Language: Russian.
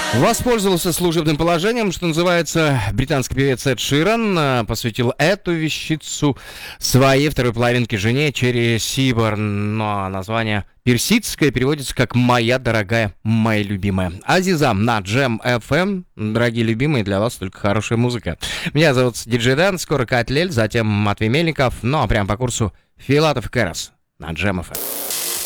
Воспользовался служебным положением, что называется, британский певец Эд Ширан посвятил эту вещицу своей второй половинке жене Черри Сиборн. Ну а название персидское переводится как «Моя дорогая, моя любимая». Азиза на Джем FM. Дорогие любимые, для вас только хорошая музыка. Меня зовут Диджей Дэн, скоро Катлель, затем Матвей Мельников. Ну а прямо по курсу Филатов и Кэрос на Джем FM.